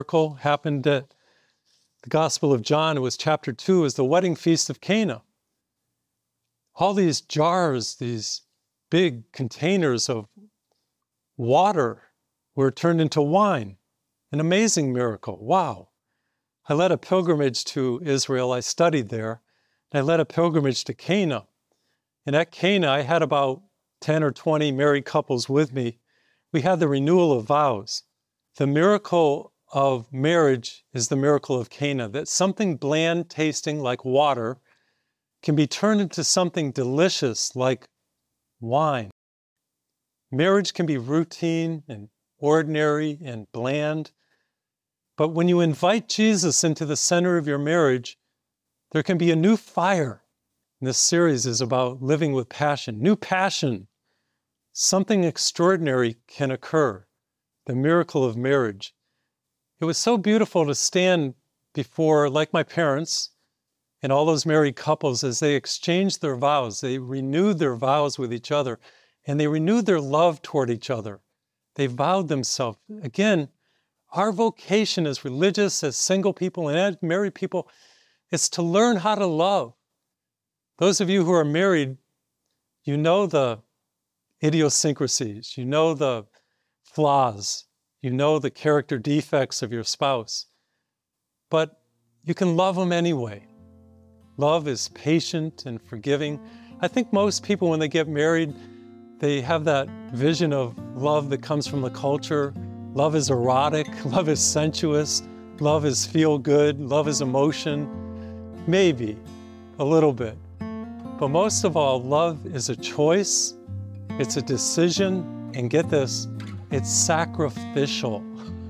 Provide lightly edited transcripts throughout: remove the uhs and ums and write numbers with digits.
miracle happened at the Gospel of John. It was chapter 2, is the wedding feast of Cana. All these jars, these big containers of water were turned into wine. An amazing miracle. Wow. I led a pilgrimage to Israel. I studied there. And I led a pilgrimage to Cana. And at Cana, I had about 10 or 20 married couples with me. We had the renewal of vows. The miracle of marriage is the miracle of Cana, that something bland tasting like water can be turned into something delicious like wine. Marriage can be routine and ordinary and bland, but when you invite Jesus into the center of your marriage, there can be a new fire. And this series is about living with passion, new passion. Something extraordinary can occur, the miracle of marriage. It was so beautiful to stand before, like my parents, and all those married couples as they exchanged their vows. They renewed their vows with each other, and they renewed their love toward each other. They vowed themselves. Again, our vocation as religious, as single people, and as married people is to learn how to love. Those of you who are married, you know the idiosyncrasies, you know the flaws, you know the character defects of your spouse, but you can love them anyway. Love is patient and forgiving. I think most people, when they get married, they have that vision of love that comes from the culture. Love is erotic, love is sensuous, love is feel good, love is emotion. Maybe a little bit. But most of all, love is a choice, it's a decision, and get this, it's sacrificial.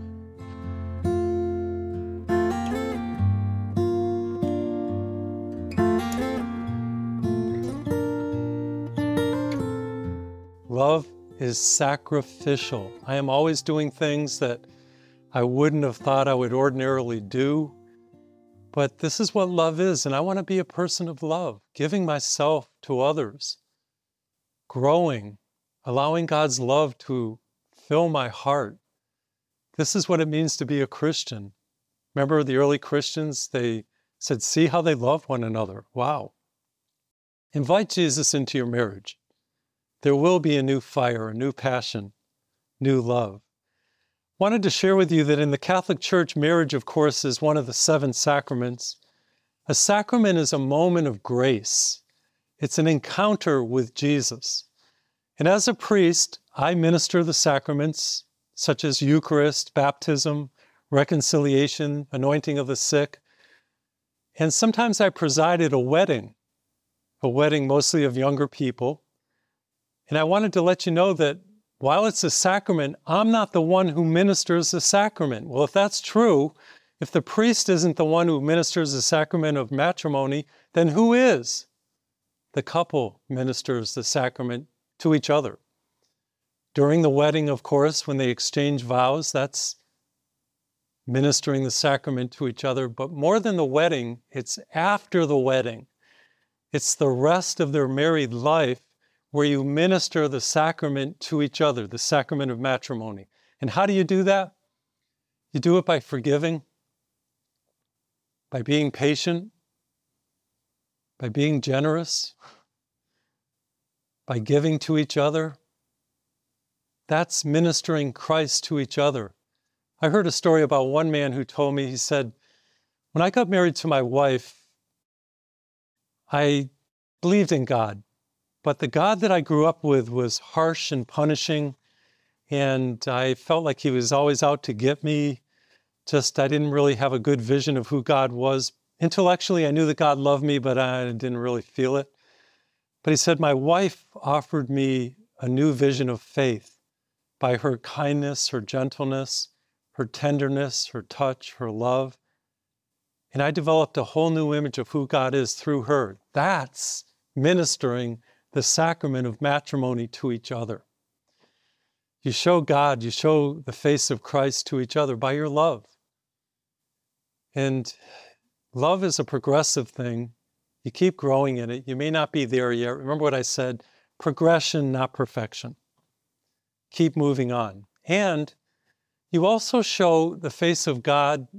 Love is sacrificial. I am always doing things that I wouldn't have thought I would ordinarily do. But this is what love is, and I want to be a person of love, giving myself to others, growing, allowing God's love to fill my heart. This is what it means to be a Christian. Remember the early Christians, they said, see how they love one another. Wow. Invite Jesus into your marriage. There will be a new fire, a new passion, new love. Wanted to share with you that in the Catholic Church, marriage, of course, is one of the 7 sacraments. A sacrament is a moment of grace. It's an encounter with Jesus. And as a priest, I minister the sacraments, such as Eucharist, baptism, reconciliation, anointing of the sick. And sometimes I preside at a wedding mostly of younger people. And I wanted to let you know that while it's a sacrament, I'm not the one who ministers the sacrament. Well, if that's true, if the priest isn't the one who ministers the sacrament of matrimony, then who is? The couple ministers the sacrament to each other. During the wedding, of course, when they exchange vows, that's ministering the sacrament to each other. But more than the wedding, it's after the wedding. It's the rest of their married life where you minister the sacrament to each other, the sacrament of matrimony. And how do you do that? You do it by forgiving, by being patient, by being generous, by giving to each other. That's ministering Christ to each other. I heard a story about one man who told me, he said, when I got married to my wife, I believed in God. But the God that I grew up with was harsh and punishing, and I felt like he was always out to get me. I didn't really have a good vision of who God was. Intellectually, I knew that God loved me, but I didn't really feel it. But he said, my wife offered me a new vision of faith by her kindness, her gentleness, her tenderness, her touch, her love. And I developed a whole new image of who God is through her. That's ministering the sacrament of matrimony to each other. You show God, you show the face of Christ to each other by your love. And love is a progressive thing. You keep growing in it. You may not be there yet. Remember what I said, progression, not perfection. Keep moving on. And You also show the face of God